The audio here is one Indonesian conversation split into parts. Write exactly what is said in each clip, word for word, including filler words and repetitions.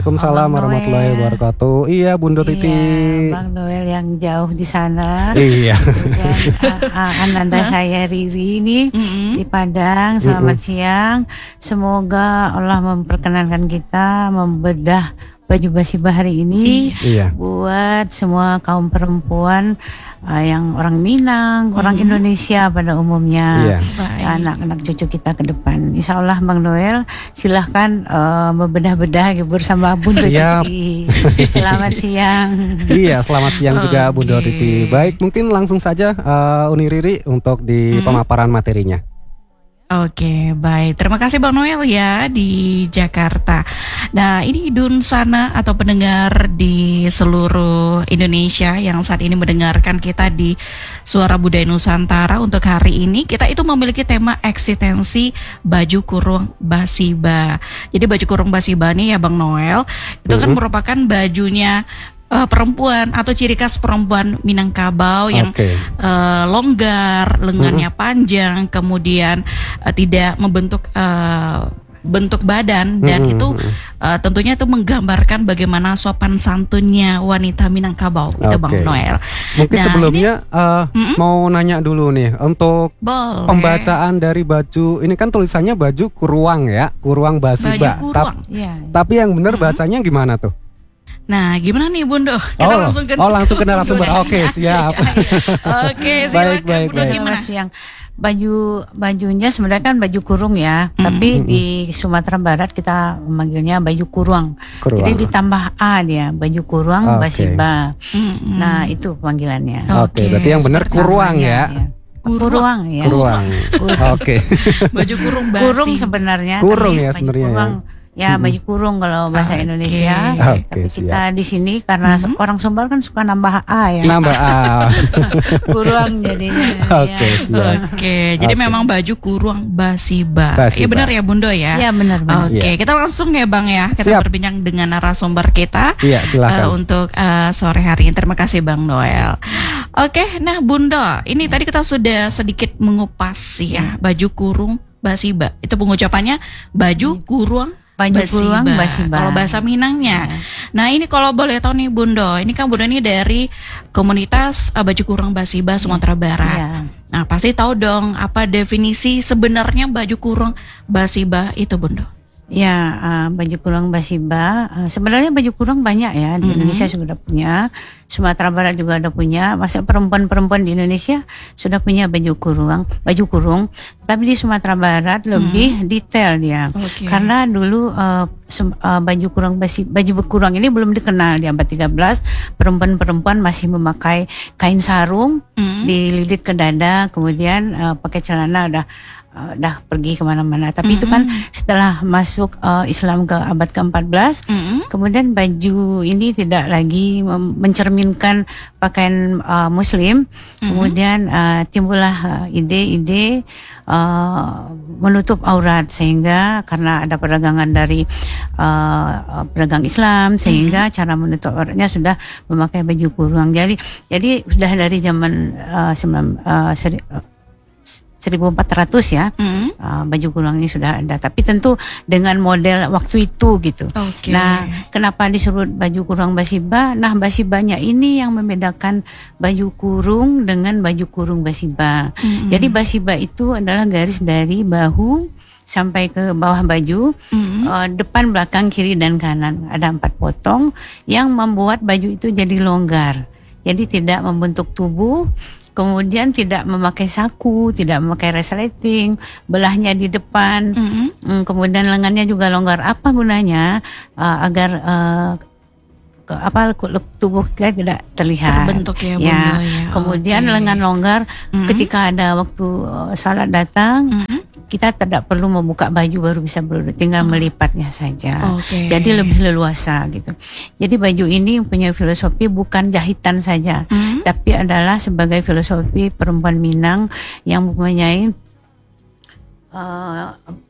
Waalaikumsalam Bang warahmatullahi Noel. wabarakatuh. Iya, Bunda Iya, Titi. Bang Noel yang jauh di sana. Iya. Dan uh, uh, ananda saya Riri ini Mm-mm. di Padang. Selamat Mm-mm. siang. Semoga Allah memperkenankan kita membedah baju basibah hari ini Iya. buat semua kaum perempuan uh, yang orang Minang, orang Mhm. Indonesia pada umumnya. Iya. Baik. Anak-anak cucu kita ke depan. Insya Allah Bang Noel silahkan uh, membedah-bedah bersama Bunda Siap. Titi. Selamat siang. Iya, selamat siang juga Bunda Oke. Titi. Baik, mungkin langsung saja uh, Uni Riri untuk di Mm. pemaparan materinya. Oke, baik. Terima kasih Bang Noel ya di Jakarta. Nah, ini Dun Sana atau pendengar di seluruh Indonesia yang saat ini mendengarkan kita di Suara Budaya Nusantara untuk hari ini, kita itu memiliki tema eksistensi baju kurung basiba. Jadi baju kurung basiba nih ya Bang Noel, itu kan Mhm. merupakan bajunya eh, perempuan atau ciri khas perempuan Minangkabau yang Oke. eh, longgar, lengannya panjang, kemudian eh, tidak membentuk eh, bentuk badan dan Mm-mm. itu eh, tentunya itu menggambarkan bagaimana sopan santunnya wanita Minangkabau itu Oke. Bang Noel. Mungkin Nah, sebelumnya uh, Mm-mm. mau nanya dulu nih untuk Boleh. pembacaan dari baju ini kan tulisannya baju kuruang ya, kuruang Baju basiba. kurung. Tap- Ya. tapi yang benar Mm-mm. bacanya gimana tuh? Nah, gimana nih Bundo? Kita Oh, langsung ke oh, langsung ke narasumber. Bundanya Oke, aja siap. ya. Oke, silakan Baik, baik, Bundo, baik. gimana? Selamat siang. Baju bajunya sebenarnya kan baju kurung ya, tapi di Sumatera Barat kita memanggilnya baju kurung. Kuruang. Jadi ditambah A dia, baju kurung Oke. basiba. Mm-mm. Nah, itu panggilannya. Oke, Oke, berarti yang benar seperti kuruang Namanya, ya. Kuruang ya. Kuruang. Oke. Baju kurung basi. Kurung sebenarnya. Kurung tapi ya baju sebenarnya ya. kurung. Ya, baju kurung kalau bahasa Oke. Indonesia. Oke, Tapi siap. kita di sini karena Mhm. orang Sumbar kan suka nambah A ya. Nambah A. Kurung jadinya. Oke, ya. siap. Oke, jadi Oke. memang baju kurung basiba. Basiba. Iya benar ya Bundo ya? Iya benar benar. Oke, Iya. kita langsung ya Bang ya. Kita Siap. berbincang dengan narasumber kita Iya, eh, silakan. untuk eh, sore hari ini. Terima kasih Bang Noel. Oke, nah Bundo, ini tadi kita sudah sedikit mengupas ya baju kurung basiba. Itu pengucapannya baju kurung Baju kurung basiba. kalau bahasa Minangnya. Ya. Nah ini kalau boleh tahu nih Bundo, ini kan Bundo ini dari komunitas uh, baju kurung basiba Sumatera Barat. Iya. Nah pasti tahu dong apa definisi sebenarnya baju kurung basiba itu Bundo. Ya, uh, baju kurung basiba. Uh, sebenarnya baju kurung banyak ya di Mhm. Indonesia sudah punya, Sumatera Barat juga ada punya. Masa perempuan-perempuan di Indonesia sudah punya baju kurung, baju kurung. Tapi di Sumatera Barat lebih detail dia, Oke. karena dulu uh, sem- uh, baju kurung basi, baju kurung ini belum dikenal di abad tiga belas. Perempuan-perempuan masih memakai kain sarung Mhm. dililit ke dada, kemudian uh, pakai celana udah uh, dah pergi kemana-mana. Tapi itu kan setelah masuk uh, Islam ke abad ke empat belas, Mhm. kemudian baju ini tidak lagi mem- mencerminkan pakaian uh, Muslim. Kemudian uh, timbullah uh, ide-ide uh, menutup aurat, sehingga karena ada perdagangan dari uh, uh, pedagang Islam, sehingga cara menutup auratnya sudah memakai baju kurung. Jadi jadi sudah dari zaman uh, sembilan, uh, seri- uh, seribu empat ratus ya. Mhm. Uh, baju kurung ini sudah ada, tapi tentu dengan model waktu itu gitu. Oke. Nah, kenapa disebut baju kurung basiba? Nah, basibanya ini yang membedakan baju kurung dengan baju kurung basiba. Mhm. Jadi basiba itu adalah garis dari bahu sampai ke bawah baju, Mhm. uh, depan, belakang, kiri dan kanan. Ada empat potong yang membuat baju itu jadi longgar. Jadi tidak membentuk tubuh. Kemudian tidak memakai saku, tidak memakai resleting, belahnya di depan. Mhm. Hmm, kemudian lengannya juga longgar. Apa gunanya? Uh, agar uh, ke, apa ku- tubuh kita tidak terlihat. Terbentuk ya, Bunda, Ya. ya. Kemudian Oke. lengan longgar. Mhm. Ketika ada waktu uh, salat datang, Mhm. kita tidak perlu membuka baju baru bisa berduduk, tinggal melipatnya saja. Oke. Jadi lebih leluasa gitu. Jadi baju ini punya filosofi bukan jahitan saja, Mhm. tapi adalah sebagai filosofi perempuan Minang yang mempunyai uh,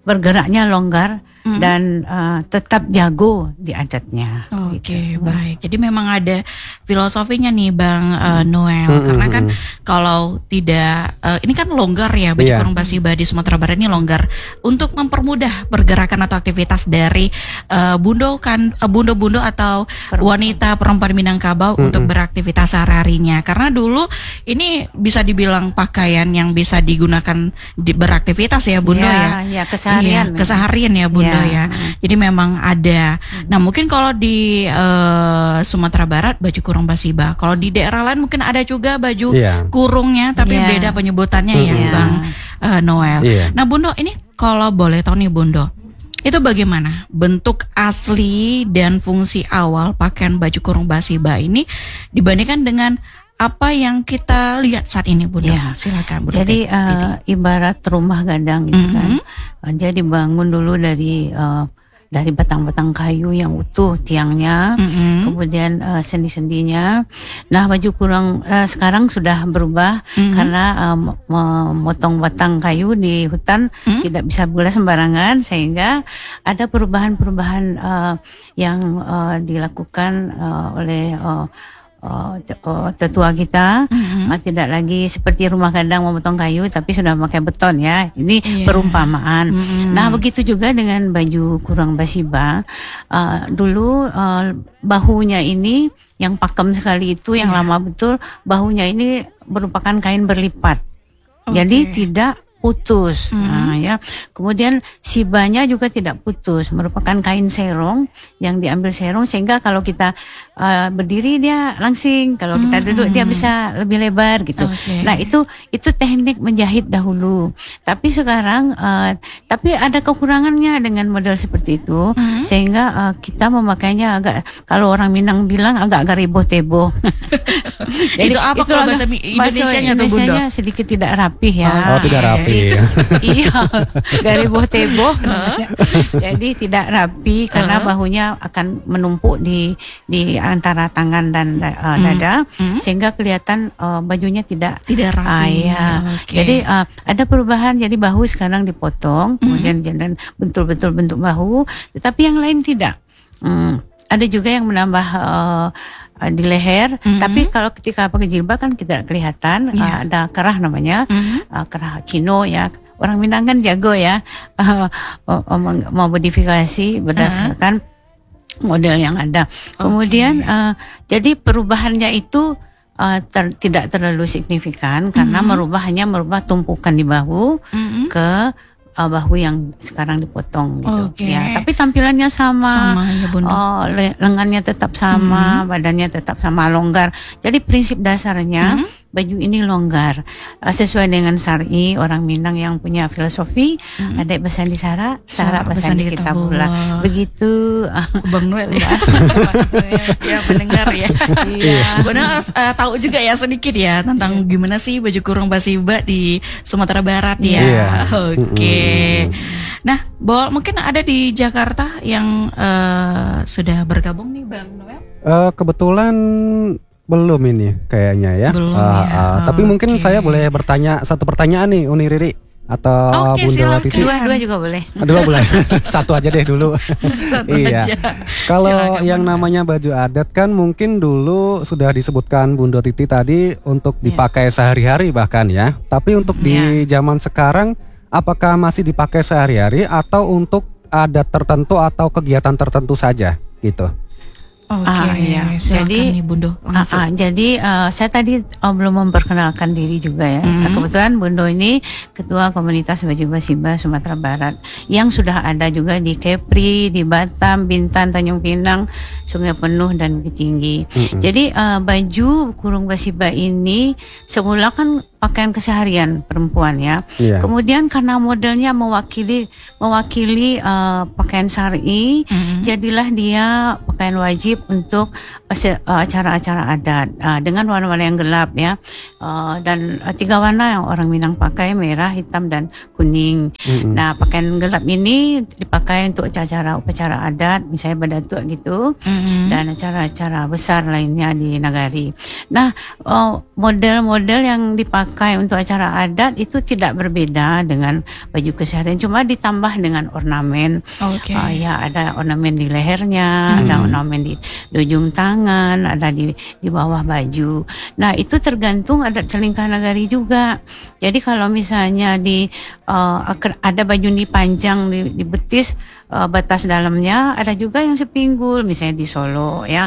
bergeraknya longgar Mm. dan uh, tetap jago di adatnya. Oke, gitu. baik. Jadi memang ada filosofinya nih Bang uh, Noel, Hmm, karena hmm, kan hmm. kalau tidak uh, ini kan longgar ya, baju Iya. kurung basiba di Sumatera Barat ini longgar untuk mempermudah pergerakan atau aktivitas dari uh, bundo kan uh, bundo-bundo atau wanita perempuan Minangkabau Hmm, untuk hmm. beraktivitas sehari-harinya. Karena dulu ini bisa dibilang pakaian yang bisa digunakan di, beraktivitas ya Bundo ya. Ya, ya keseharian. Iya, keseharian ya Bunda ya. Ya. Jadi memang ada. Nah mungkin kalau di eh, Sumatera Barat baju kurung basiba. Kalau di daerah lain mungkin ada juga baju Iya. kurungnya, tapi Iya. beda penyebutannya ya Mm-mm. Bang eh, Noel. Iya. Nah Bundo ini kalau boleh tahu nih Bundo, itu bagaimana bentuk asli dan fungsi awal pakaian baju kurung basiba ini dibandingkan dengan apa yang kita lihat saat ini Bundo? Ya. Silakan Bundo. Jadi uh, ibarat rumah gadang gitu Mhm. kan. Uh, dia dibangun dulu dari uh, dari batang-batang kayu yang utuh tiangnya, Mhm. kemudian uh, sendi-sendinya. Nah baju kurung uh, sekarang sudah berubah Mhm. karena um, memotong batang kayu di hutan Mhm. tidak bisa bola sembarangan, sehingga ada perubahan-perubahan uh, yang uh, dilakukan uh, oleh uh, uh, te- uh, tetua kita. Mhm. Uh, tidak lagi seperti rumah gadang memotong kayu, tapi sudah pakai beton ya. Ini Iya. perumpamaan. Mhm. Nah begitu juga dengan baju kurung basiba. Uh, dulu uh, bahunya ini yang pakem sekali itu, yang Iya. lama betul, bahunya ini merupakan kain berlipat. Oke. Jadi tidak putus. Mhm. Nah, ya. Kemudian sibanya juga tidak putus, merupakan kain serong yang diambil serong, sehingga kalau kita uh, berdiri dia langsing, kalau kita Mhm. duduk dia bisa lebih lebar gitu. Oke. Nah, itu itu teknik menjahit dahulu. Tapi sekarang uh, tapi ada kekurangannya dengan model seperti itu, Mhm. sehingga uh, kita memakainya agak, kalau orang Minang bilang agak garebo-tebo. Itu apa kalau bahasa Mi- Indonesianya tuh, Bunda? Indonesianya sedikit tidak rapih ya. Oh, tidak rapi. Jadi, iya, garebo-tebo. Jadi tidak rapi karena Uh-huh. bahunya akan menumpuk di di antara tangan dan uh, dada, Hmm. sehingga kelihatan uh, bajunya tidak Tidak rapi. Ah, iya. Oke. Jadi uh, ada perubahan. Jadi bahu sekarang dipotong, kemudian jalan betul-betul bentuk bahu, tetapi yang lain tidak. Hmm, ada juga yang menambah uh, uh, di leher, Mhm. tapi kalau ketika pakai jilbab kan tidak kelihatan. Iya. Uh, ada kerah namanya, Mhm. uh, kerah Cino ya. Orang Minang kan jago ya, uh, uh, uh, memodifikasi berdasarkan model yang ada. Kemudian uh, jadi perubahannya itu uh, ter- tidak terlalu signifikan karena merubah hanya merubah tumpukan di bahu Mhm. ke uh, bahu yang sekarang dipotong gitu. Oke. Ya, tapi tampilannya sama. Sama ya Bunda. Oh, le- lengannya tetap sama, badannya tetap sama, longgar. Jadi prinsip dasarnya baju ini longgar. Uh, sesuai dengan syar'i orang Minang yang punya filosofi, ada pesan di Sara, Sara pesan di Kitabullah. Begitu. uh, Bang Noel ya. Ya mendengar ya. Iya. Benar harus eh, tahu juga ya sedikit ya tentang gimana sih baju kurung basiba di Sumatera Barat ya. Iya. Oke. Nah, Bol mungkin ada di Jakarta yang eh, sudah bergabung nih Bang Noel. Eh, kebetulan belum ini kayaknya ya. Belum Ah, ya, ah. Tapi mungkin oke. saya boleh bertanya satu pertanyaan nih Uni Riri atau Oke, Bunda silakan. Titi. Dua-dua juga boleh. Dua boleh. Satu aja deh dulu. Satu Iya. aja. Kalau Silakan, yang Bunda. namanya baju adat kan mungkin dulu sudah disebutkan Bunda Titi tadi untuk Iya. dipakai sehari-hari bahkan ya. Tapi untuk di zaman sekarang apakah masih dipakai sehari-hari atau untuk adat tertentu atau kegiatan tertentu saja gitu? Oke, Ah, iya. silakan Jadi, nih Bundo. Ah, langsung. ah, jadi uh, saya tadi uh, belum memperkenalkan diri juga ya. Mhm. Nah, kebetulan Bundo ini ketua komunitas baju basiba Sumatera Barat yang sudah ada juga di Kepri, di Batam, Bintan, Tanjung Pinang, Sungai Penuh dan Bukit Tinggi. Mhm. Jadi uh, baju kurung basiba ini semula kan pakaian keseharian perempuan ya. Iya. Kemudian karena modelnya mewakili mewakili uh, pakaian syar'i, Mhm. jadilah dia pakaian wajib untuk uh, se- uh, acara-acara adat uh, dengan warna-warna yang gelap ya. Uh, dan uh, tiga warna yang orang Minang pakai, merah, hitam dan kuning. Mhm. Nah, pakaian gelap ini dipakai untuk acara upacara adat, misalnya badatuk gitu, Mhm. dan acara-acara besar lainnya di nagari. Nah, uh, model-model yang dipakai pakai untuk acara adat itu tidak berbeda dengan baju keseharian, cuma ditambah dengan ornamen. Oke. Uh, ya ada ornamen di lehernya, hmm. ada ornamen di, di ujung tangan, ada di di bawah baju. Nah itu tergantung adat Celingkah Nagari juga. Jadi kalau misalnya di uh, ada baju di panjang di, di betis uh, batas dalamnya, ada juga yang sepinggul, misalnya di Solo ya,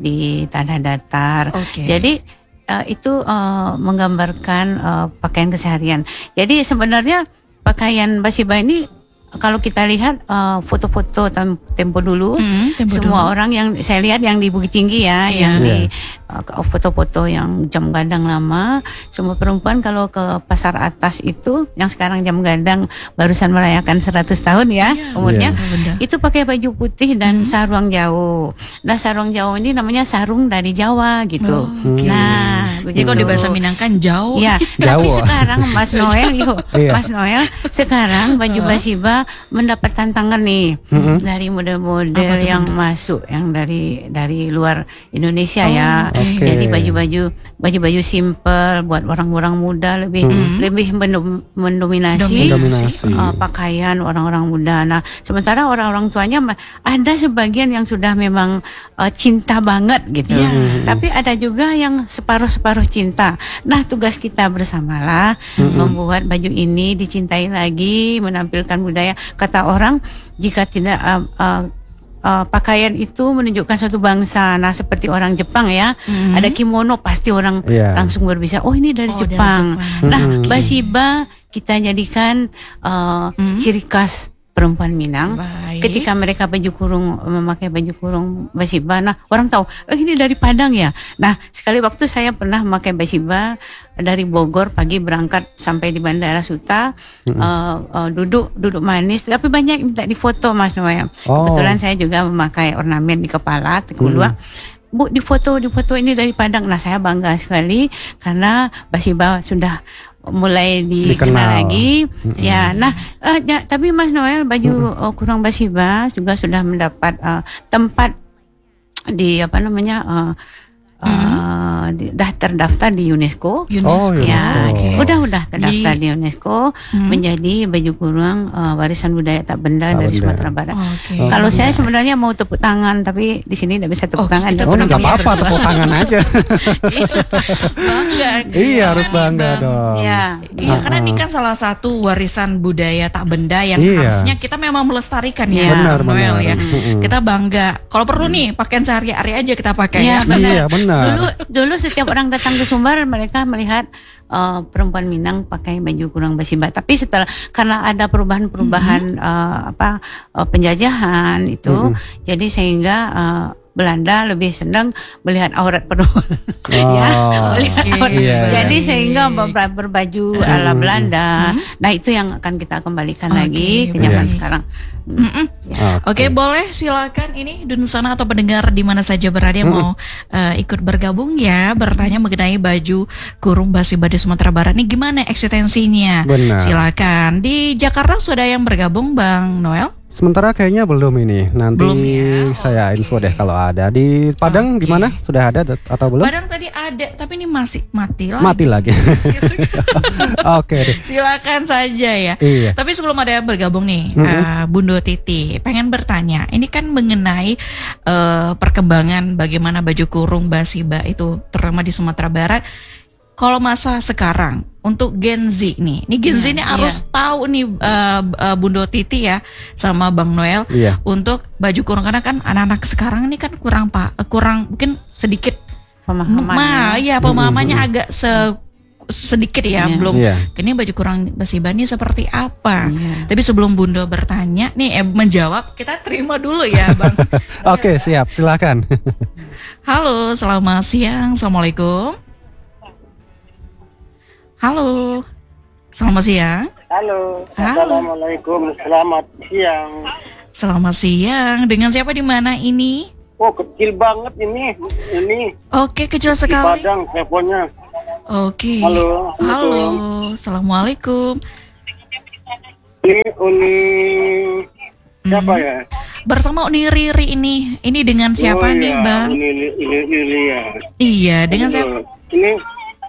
di Tanah Datar. Okay. Jadi uh, itu uh, menggambarkan uh, pakaian keseharian. Jadi sebenarnya pakaian Basiba ini kalau kita lihat uh, foto-foto tem- tempo dulu, mm, tempo semua dulu. Orang yang saya lihat yang di Bukit Tinggi ya, yeah. yang yeah. di uh, foto-foto yang jam gadang lama, semua perempuan kalau ke pasar atas itu, yang sekarang jam gadang barusan merayakan seratus tahun ya yeah. umurnya, yeah. itu pakai baju putih dan mm. sarung jauh. Nah sarung jauh ini namanya sarung dari Jawa gitu. Oh, okay. Nah, jadi kalau di bahasa Minang kan jauh. Ya, tapi sekarang Mas Noel, yuk, yeah. Mas Noel, sekarang baju Basiba mendapat tantangan nih mm-hmm. dari model-model yang bener? masuk yang dari dari luar Indonesia oh, ya. Okay. Jadi baju-baju baju-baju simple buat orang-orang muda lebih mm-hmm. lebih mendom, mendominasi, mendominasi. Uh, pakaian orang-orang muda. Nah, sementara orang-orang tuanya ada sebagian yang sudah memang uh, cinta banget gitu. Mm-hmm. Tapi ada juga yang separuh-separuh cinta. Nah, tugas kita bersamalah mm-hmm. membuat baju ini dicintai lagi, menampilkan budaya. Kata orang jika tidak uh, uh, uh, pakaian itu menunjukkan suatu bangsa. Nah seperti orang Jepang ya, mm-hmm. ada kimono pasti orang yeah. langsung berbisa, oh ini dari oh, Jepang. Dari Jepang. Nah mm-hmm. Basiba kita jadikan uh, mm-hmm. ciri khas perempuan Minang. Baik. Ketika mereka baju kurung memakai baju kurung Basiba, nah orang tahu, oh ini dari Padang ya. Nah sekali waktu saya pernah memakai Basiba dari Bogor pagi berangkat sampai di Bandara Suta, mm-hmm. uh, uh, duduk duduk manis, tapi banyak minta difoto Mas Noel. Oh. Kebetulan saya juga memakai ornamen di kepala, tekulua. Mm-hmm. Bu di foto di foto ini dari Padang. Nah saya bangga sekali karena Basiba sudah mulai dikenal lagi, mm-hmm. ya. Nah, uh, ya, tapi Mas Noel baju mm-hmm. uh, kurung Basiba juga sudah mendapat uh, tempat di apa namanya, uh, uh, di, dah terdaftar di UNESCO. UNESCO. Oh, ya, okay. udah udah terdaftar di, di UNESCO hmm. menjadi baju kurung uh, warisan budaya tak benda tak dari benda. Sumatera Barat. Oh, okay. oh, Kalau oh, saya sebenarnya mau tepuk tangan, tapi di sini tidak bisa tepuk oh, tangan. Oh, nggak apa-apa, tepuk tangan aja. Bangga. Iya, harus bangga bang. dong. Iya, iya uh-huh. karena ini kan salah satu warisan budaya tak benda yang iya. harusnya kita memang melestarikan ya, benar, Noel benar. ya. Mm-hmm. Kita bangga. Kalau perlu nih pakaian sehari-hari aja kita pakai ya. ya. Benar. Iya, benar. Dulu dulu setiap orang datang ke Sumbar mereka melihat uh, perempuan Minang pakai baju kurung Basiba. Tapi setelah karena ada perubahan-perubahan mm-hmm. uh, apa uh, penjajahan itu, mm-hmm. jadi sehingga uh, Belanda lebih senang melihat aurat perempuan, oh, ya, melihat okay. aurat. Yeah, Jadi yeah. sehingga ber- berbaju mm. ala Belanda. Mm. Nah itu yang akan kita kembalikan okay, lagi ke zaman yeah. sekarang. Mm. Ya. Oke, okay, boleh silakan ini Dunsana atau pendengar di mana saja berada yang mm. mau uh, ikut bergabung ya, bertanya mengenai baju kurung Basiba di Sumatera Barat. Ini gimana eksistensinya? Benar. Silakan. Di Jakarta sudah ada yang bergabung, Bang Noel? Sementara kayaknya belum ini. Nanti belum ya? saya okay. info deh kalau ada. Di Padang okay. gimana? Sudah ada atau belum? Padang tadi ada, tapi ini masih mati lagi. Mati lagi. Oke. Okay. Silakan saja ya. Iya. Tapi sebelum ada yang bergabung nih, mm-hmm. uh, Bundo Titi, pengen bertanya. Ini kan mengenai uh, perkembangan bagaimana baju kurung Basiba itu terutama di Sumatera Barat. Kalau masa sekarang untuk Gen Z nih, ini Gen Z ini yeah, harus yeah. tahu nih uh, uh, Bundo Titi ya sama Bang Noel yeah. untuk baju kurung, karena kan anak-anak sekarang ini kan kurang pak, kurang mungkin sedikit pemahaman. Ma, ya pemahamannya mm-hmm. agak se sedikit ya, yeah. belum. Yeah. Ini baju kurung Basiba ini seperti apa? Yeah. Tapi sebelum Bundo bertanya nih, eh, menjawab, kita terima dulu ya, Bang. Oke, okay, siap, silakan. Halo, selamat siang, assalamualaikum. Halo, selamat siang. Halo, Halo. Assalamualaikum, selamat siang. Selamat siang, dengan siapa di mana ini? Oh, kecil banget ini, ini. Oke, kecil sekali. Di Padang teleponnya. Oke. Halo. Halo, assalamualaikum. Ini Uni siapa hmm. ya? Bersama Uni Riri ini, ini dengan siapa oh, nih, iya. Bang? Uni Uni Uni ya. Iya, dengan siapa? Ini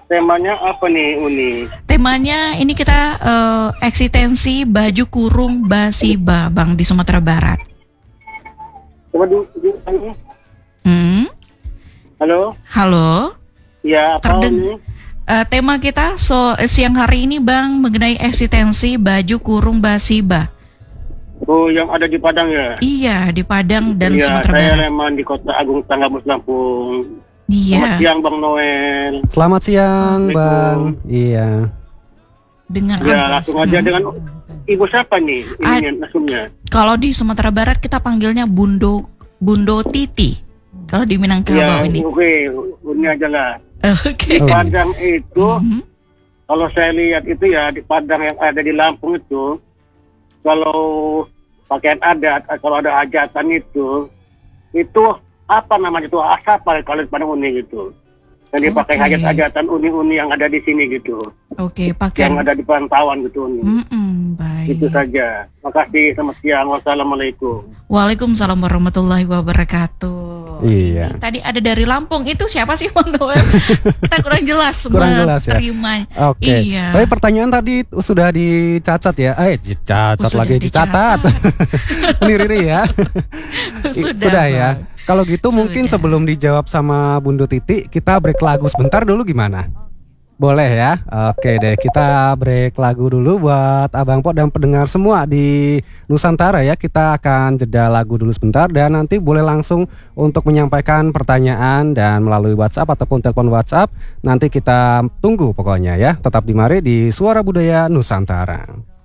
temanya apa nih Uni? Temanya ini kita eh, eksistensi baju kurung basiba, Bang, di Sumatera Barat. Coba dulu. dulu. Hmm? Halo? Halo? Ya, apa Terdeng- Uni? Eh, tema kita so siang hari ini, Bang, mengenai eksistensi baju kurung basiba. Oh, yang ada di Padang ya? Iya, di Padang dan Iya, Sumatera saya Barat. Leman di Kota Agung Tanggamus Lampung. Selamat Iya, siang Bang Noel. Selamat siang, Bang. Iya. dengan Ya, apa? langsung aja Hmm. dengan Ibu siapa nih? Ad- Ininya, langsungnya. Kalau di Sumatera Barat kita panggilnya Bundo Bundo Titi. Kalau di Minangkabau Ya, ini. oke, Uni aja lah. Oke. Di Padang itu, Mhm. kalau saya lihat itu ya di Padang yang ada di Lampung itu, kalau pakaian adat, kalau ada hajatan itu, itu apa namanya itu asap kalau di Padang Uni gitu. Yang dipakai Oke. hajat-hajatan uni-uni yang ada di sini gitu, Oke, yang pakaian. ada di perantauan gitu Uni. Mm-mm, baik. Itu saja. Makasih, selamat siang. Wassalamualaikum. Waalaikumsalam warahmatullahi wabarakatuh. Iya. Ini tadi ada dari Lampung, itu siapa sih, Bang Noel? Kita kurang jelas. Kurang jelas ya? menerima. Oke. Iya. Tapi pertanyaan tadi sudah dicatat ya? Eh, dicatat Oh, sudah lagi dicatat. Ini Riri ya. I- Sudah, sudah ya. Bang. Kalau gitu mungkin Sudah. sebelum dijawab sama Bunda Titi, kita break lagu sebentar dulu gimana? Boleh ya? Oke deh, kita break lagu dulu buat Abang Po dan pendengar semua di Nusantara ya. Kita akan jeda lagu dulu sebentar dan nanti boleh langsung untuk menyampaikan pertanyaan dan melalui WhatsApp ataupun telepon WhatsApp. Nanti kita tunggu pokoknya ya. Tetap di mari di Suara Budaya Nusantara.